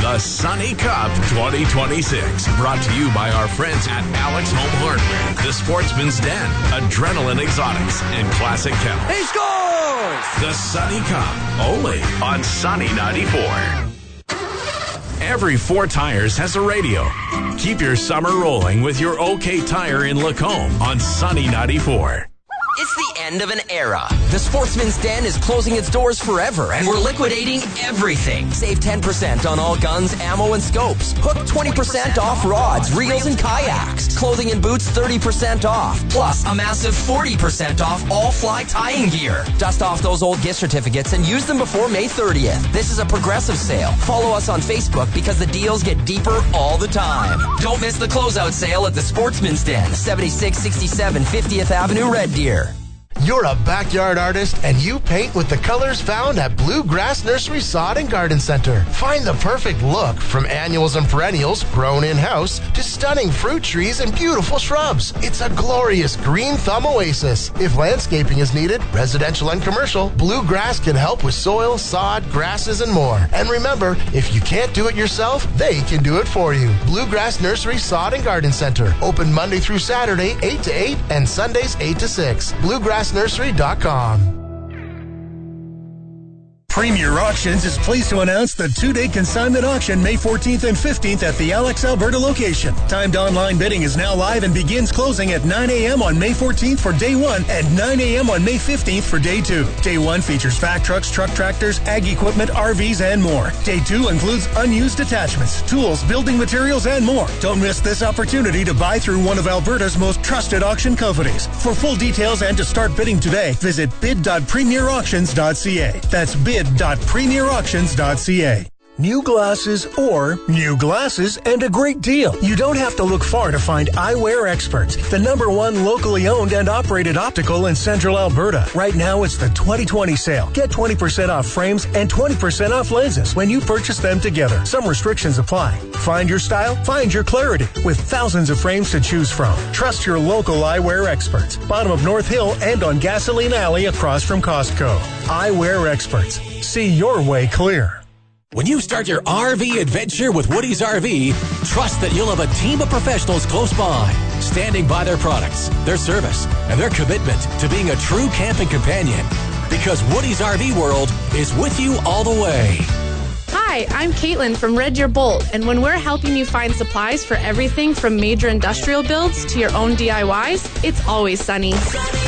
The Sunny Cup 2026. Brought to you by our friends at Alex Home Hardware, The Sportsman's Den, Adrenaline Exotics, and Classic Kennels. He scores! The Sunny Cup, only on Sunny 94. Every 4 Tires has a radio. Keep your summer rolling with your OK Tire in Lacombe on Sunny 94. It's the end of an era. The Sportsman's Den is closing its doors forever, and we're liquidating everything. Save 10% on all guns, ammo, and scopes. Hook 20% off rods, reels, and kayaks. Clothing and boots 30% off. Plus a massive 40% off all fly tying gear. Dust off those old gift certificates and use them before May 30th. This is a progressive sale. Follow us on Facebook because the deals get deeper all the time. Don't miss the closeout sale at the Sportsman's Den, 7667 50th Avenue, Red Deer. You're a backyard artist and you paint with the colors found at Bluegrass Nursery Sod and Garden Center. Find the perfect look from annuals and perennials grown in-house to stunning fruit trees and beautiful shrubs. It's a glorious green thumb oasis. If landscaping is needed, residential and commercial, Bluegrass can help with soil, sod, grasses, and more. And remember, if you can't do it yourself, they can do it for you. Bluegrass Nursery Sod and Garden Center. Open Monday through Saturday, 8 to 8, and Sundays, 8 to 6. BluegrassNursery.com. Premier Auctions is pleased to announce the 2-day consignment auction May 14th and 15th at the Alex, Alberta location. Timed online bidding is now live and begins closing at 9 a.m. on May 14th for Day 1 and 9 a.m. on May 15th for Day 2. Day 1 features vac trucks, truck tractors, ag equipment, RVs, and more. Day 2 includes unused attachments, tools, building materials, and more. Don't miss this opportunity to buy through one of Alberta's most trusted auction companies. For full details and to start bidding today, visit bid.premierauctions.ca. That's bid.premierauctions.ca. New glasses or new glasses and a great deal. You don't have to look far to find Eyewear Experts, the #1 locally owned and operated optical in Central Alberta. Right now, it's the 2020 sale. Get 20% off frames and 20% off lenses when you purchase them together. Some restrictions apply. Find your style, find your clarity with thousands of frames to choose from. Trust your local Eyewear Experts. Bottom of North Hill and on Gasoline Alley across from Costco. Eyewear Experts. See your way clear. When you start your RV adventure with Woody's RV, trust that you'll have a team of professionals close by, standing by their products, their service, and their commitment to being a true camping companion. Because Woody's RV World is with you all the way. Hi, I'm Caitlin from Red Deer Bolt, and when we're helping you find supplies for everything from major industrial builds to your own DIYs, it's always sunny.